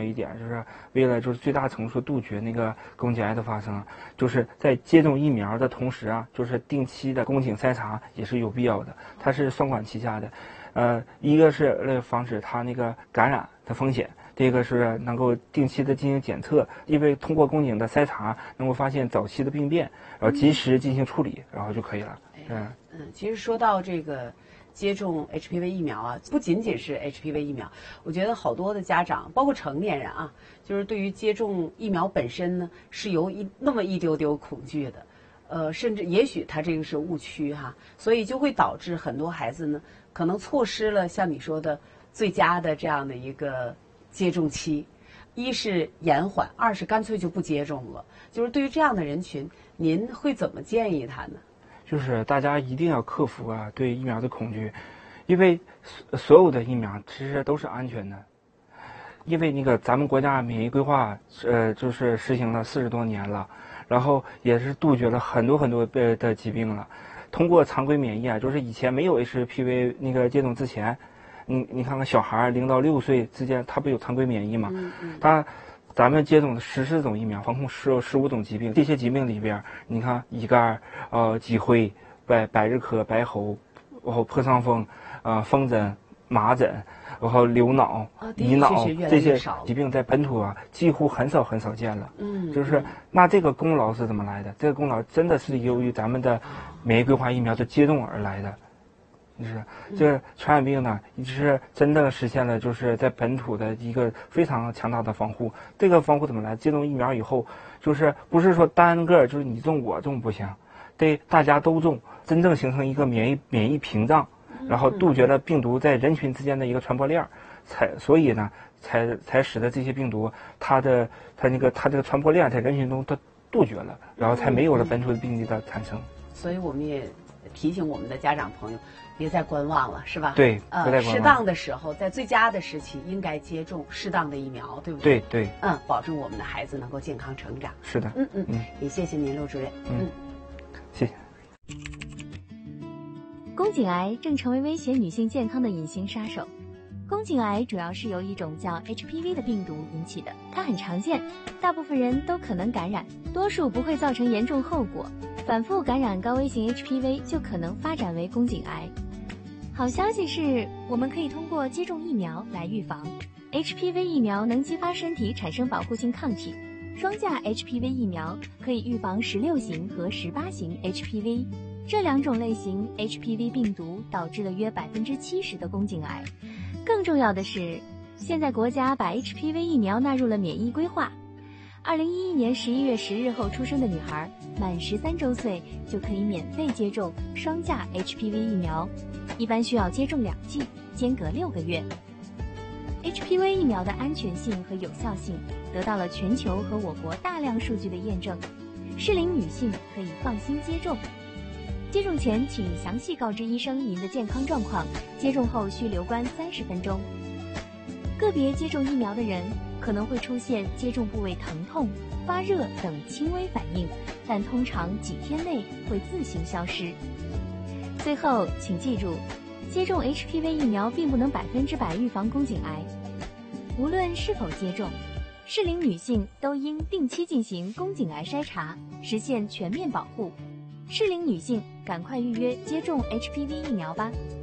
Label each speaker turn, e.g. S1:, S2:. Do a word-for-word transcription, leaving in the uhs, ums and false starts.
S1: 一点，就是为了就是最大程度杜绝那个宫颈癌的发生，就是在接种疫苗的同时啊，就是定期的宫颈筛查也是有必要的，它是双管齐下的。呃，一个是为了防止它那个感染的风险，这个是能够定期的进行检测，因为通过宫颈的筛查能够发现早期的病变，然后及时进行处理，然后就可以了。嗯
S2: 嗯，其实说到这个接种 H P V 疫苗啊，不仅仅是 H P V 疫苗，我觉得好多的家长，包括成年人啊，就是对于接种疫苗本身呢，是有一那么一丢丢恐惧的。呃，甚至也许他这个是误区哈，所以就会导致很多孩子呢，可能错失了像你说的最佳的这样的一个接种期。一是延缓，二是干脆就不接种了。就是对于这样的人群，您会怎么建议他呢？
S1: 就是大家一定要克服啊对疫苗的恐惧，因为所有的疫苗其实都是安全的。因为那个咱们国家免疫规划呃就是实行了四十多年了。然后也是杜绝了很多很多的的疾病了。通过常规免疫啊，就是以前没有 H P V 那个接种之前，你你看看小孩零到六岁之间，他不有常规免疫吗？
S2: 嗯嗯、
S1: 他咱们接种了十四种疫苗，防控十十五种疾病。这些疾病里边，你看乙肝、呃脊灰、百百日咳、白喉，然后破伤风、呃风疹、麻疹。然后流脑、胰脑这些疾病在本土啊几乎很少很少见了。
S2: 嗯，
S1: 就是那这个功劳是怎么来的？这个功劳真的是由于咱们的免疫规划疫苗的接种而来的。就是这个传染病呢，一直是真的实现了就是在本土的一个非常强大的防护。这个防护怎么来？接种疫苗以后，就是不是说单个就是你中我中不行，得大家都中，真正形成一个免疫免疫屏障。然后杜绝了病毒在人群之间的一个传播链，才所以呢，才才使得这些病毒它的它那个它这个传播链在人群中它杜绝了，然后才没有了本土的病例的产生。
S2: 所以我们也提醒我们的家长朋友，别再观望了，是吧？
S1: 对，
S2: 呃，适当的时候，在最佳的时期，应该接种适当的疫苗，对不对？
S1: 对对。
S2: 嗯，保证我们的孩子能够健康成长。
S1: 是的。
S2: 嗯嗯嗯，也谢谢您，陆主任。
S1: 嗯，嗯谢谢。
S3: 宫颈癌正成为威胁女性健康的隐形杀手。宫颈癌主要是由一种叫 H P V 的病毒引起的，它很常见，大部分人都可能感染，多数不会造成严重后果。反复感染高危型 H P V 就可能发展为宫颈癌。好消息是，我们可以通过接种疫苗来预防。H P V 疫苗能激发身体产生保护性抗体，双价 H P V 疫苗可以预防十六型和十八型 H P V。这两种类型 H P V 病毒导致了约百分之七十的宫颈癌。更重要的是，现在国家把 H P V 疫苗纳入了免疫规划。二零一一年十一月十日后出生的女孩，满十三周岁就可以免费接种双价 H P V 疫苗，一般需要接种两剂，间隔六个月。H P V 疫苗的安全性和有效性得到了全球和我国大量数据的验证，适龄女性可以放心接种。接种前请详细告知医生您的健康状况，接种后需留观三十分钟。个别接种疫苗的人可能会出现接种部位疼痛、发热等轻微反应，但通常几天内会自行消失。最后，请记住，接种 H P V 疫苗并不能百分之百预防宫颈癌。无论是否接种，适龄女性都应定期进行宫颈癌筛查，实现全面保护。适龄女性赶快预约接种 H P V 疫苗吧。